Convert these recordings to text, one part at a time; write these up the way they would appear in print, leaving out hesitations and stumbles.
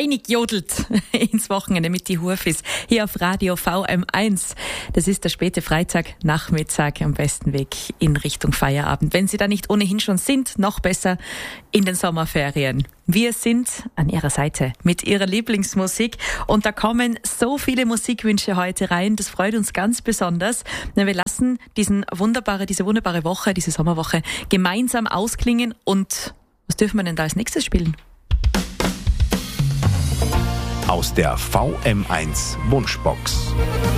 reingejodelt ins Wochenende mit die Hurfis hier auf Radio VM1. Das ist der späte Freitagnachmittag, am besten Weg in Richtung Feierabend. Wenn Sie da nicht ohnehin schon sind, noch besser in den Sommerferien. Wir sind an Ihrer Seite mit Ihrer Lieblingsmusik und da kommen so viele Musikwünsche heute rein. Das freut uns ganz besonders. Wir lassen diese wunderbare Woche, diese Sommerwoche gemeinsam ausklingen. Und was dürfen wir denn da als nächstes spielen? Aus der VM1 Wunschbox.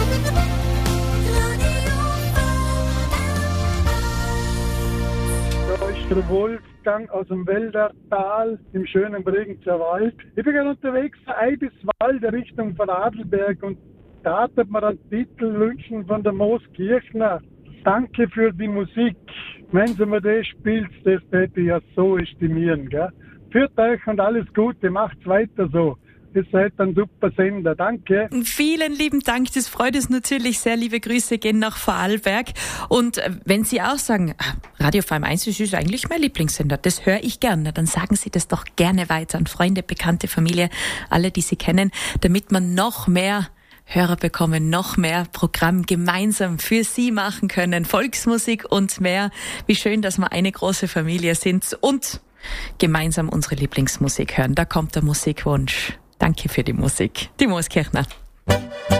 Da ist der Wolfgang aus dem Wäldertal im schönen Bregenzer Wald. Ich bin gerade unterwegs von Eibiswald Richtung von Adelberg und da hat man einen Titel wünschen von der Mooskirchner. Danke für die Musik. Wenn Sie mir das spielt, das hätte ich ja so estimieren. Gell? Führt euch und alles Gute, macht's weiter so. Ihr seid ein super Sender. Danke. Vielen lieben Dank. Das freut uns natürlich sehr. Liebe Grüße gehen nach Vorarlberg. Und wenn Sie auch sagen, Radio VM1 ist eigentlich mein Lieblingssender, das höre ich gerne, dann sagen Sie das doch gerne weiter an Freunde, Bekannte, Familie, alle, die Sie kennen, damit man noch mehr Hörer bekommen, noch mehr Programm gemeinsam für Sie machen können. Volksmusik und mehr. Wie schön, dass wir eine große Familie sind und gemeinsam unsere Lieblingsmusik hören. Da kommt der Musikwunsch. Danke für die Musik. Die Mooskirchner.